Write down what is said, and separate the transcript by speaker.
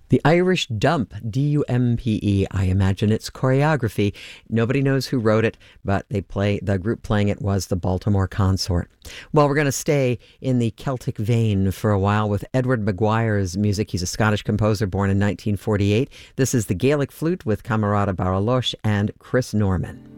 Speaker 1: The Irish Dump, Dumpe. I imagine it's choreography. Nobody knows who wrote it, but the group playing it was the Baltimore Consort. Well, we're going to stay in the Celtic vein for a while with Edward Maguire's music. He's a Scottish composer born in 1948. This is the Gaelic Flute with Camerata Baralosh and Chris Norman.